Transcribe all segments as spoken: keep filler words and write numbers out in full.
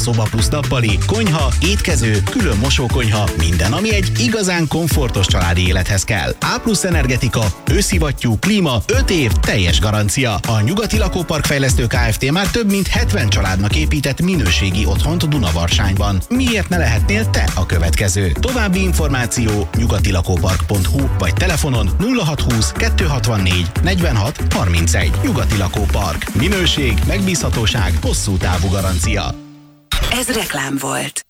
szoba plusz nappali, konyha, étkező, külön mosókonyha, minden, ami egy igazán komfortos családi élethez kell. A plusz energetika, őszivattyú, klíma, öt év, teljes garancia. A Nyugati Lakópark Fejlesztő Kft. Már több mint hetven családnak épített minőségi otthont Dunavarságban. Miért ne lehetnél te a következő? További információ nyugatilakópark pont hu vagy telefonon nulla hat húsz kettő hatvannégy negyvenhat harmincegy. Nyugati Lakópark. Minőség, megbízhatóság, hosszú távú garancia. Ez reklám volt.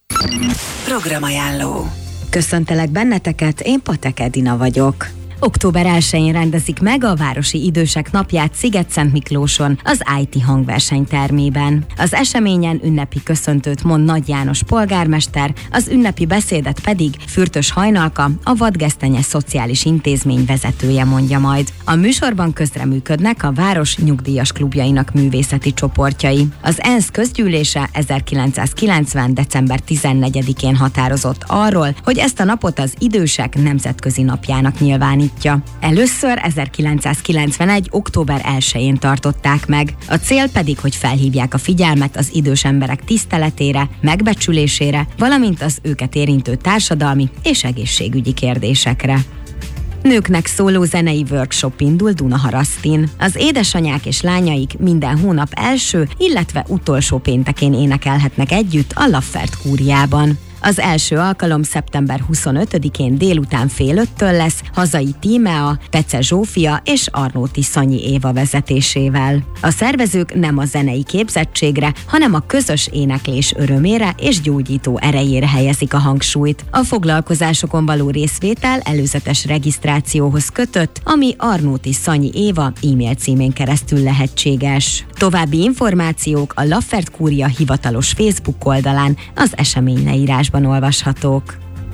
Programajánló. Köszöntelek benneteket, én Patek Edina vagyok. október elsején rendezik meg a Városi Idősek Napját Sziget-Szentmiklóson, az i té hangverseny termében. Az eseményen ünnepi köszöntőt mond Nagy János polgármester, az ünnepi beszédet pedig Fürtös Hajnalka, a Vadgesztenye Szociális Intézmény vezetője mondja majd. A műsorban közreműködnek a város nyugdíjas klubjainak művészeti csoportjai. Az ENSZ közgyűlése ezerkilencszázkilencven. december tizennegyedikén határozott arról, hogy ezt a napot az idősek nemzetközi napjának nyilvánítják. Először ezerkilencszázkilencvenegy. október elsején tartották meg. A cél pedig, hogy felhívják a figyelmet az idős emberek tiszteletére, megbecsülésére, valamint az őket érintő társadalmi és egészségügyi kérdésekre. Nőknek szóló zenei workshop indul Dunaharasztin. Az édesanyák és lányaik minden hónap első, illetve utolsó péntekén énekelhetnek együtt a Laffert kúriában. Az első alkalom szeptember huszonötödikén délután fél öttől lesz Hazai Tímea, Pece Zsófia és Arnóti Szanyi Éva vezetésével. A szervezők nem a zenei képzettségre, hanem a közös éneklés örömére és gyógyító erejére helyezik a hangsúlyt. A foglalkozásokon való részvétel előzetes regisztrációhoz kötött, ami Arnóti Szanyi Éva e-mail címén keresztül lehetséges. További információk a Laffert kúria hivatalos Facebook oldalán, az esemény leírásban olvashatók.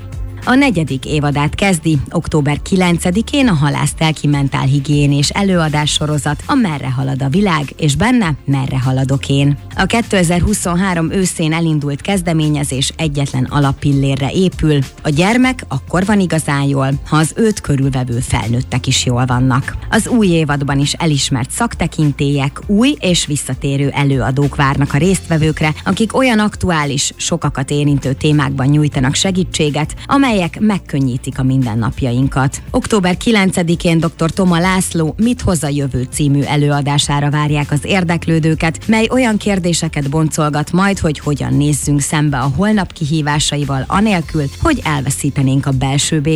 A negyedik évadát kezdi október kilencedikén a Halásztelki mentálhigiénés előadás sorozat, a Merre halad a világ, és benne merre haladok én. A kétezer-huszonhárom őszén elindult kezdeményezés egyetlen alappillérre épül. A gyermek akkor van igazán jól, ha az őt körülvevő felnőttek is jól vannak. Az új évadban is elismert szaktekintélyek, új és visszatérő előadók várnak a résztvevőkre, akik olyan aktuális, sokakat érintő témákban nyújtanak segítséget, amely melyek megkönnyítik a mindennapjainkat. október kilencedikén dr. Toma László Mit hoz a jövő című előadására várják az érdeklődőket, mely olyan kérdéseket boncolgat majd, hogy hogyan nézzünk szembe a holnap kihívásaival anélkül, hogy elveszítenénk a belső